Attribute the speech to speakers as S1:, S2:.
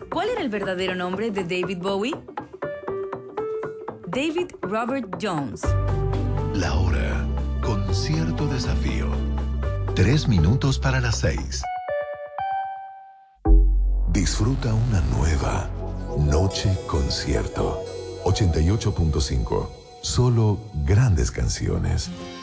S1: ¿Cuál era el verdadero nombre de David Bowie? David Robert Jones.
S2: La hora con cierto desafío. 3 minutos para las 6. Disfruta una nueva Noche Concierto. 88.5. Solo grandes canciones.